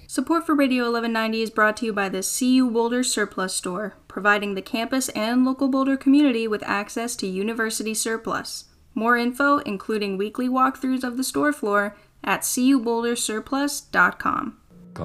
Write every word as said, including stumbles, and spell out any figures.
Support for Radio eleven ninety is brought to you by the C U Boulder Surplus Store, providing the campus and local Boulder community with access to university surplus. More info, including weekly walkthroughs of the store floor, at c u boulder surplus dot com.